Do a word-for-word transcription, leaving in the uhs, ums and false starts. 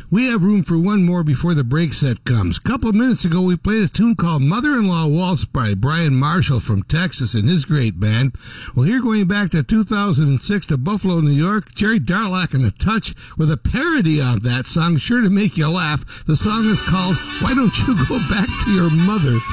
We have room for one more before the break set comes. A couple of minutes ago, we played a tune called Mother-in-Law Waltz by Brian Marshall from Texas and his great band. Well, here going back to two thousand six to Buffalo, New York, Jerry Darlak and The Touch with a parody on that song, sure to make you laugh. The song is called Why Don't You Go Back to Your Mother?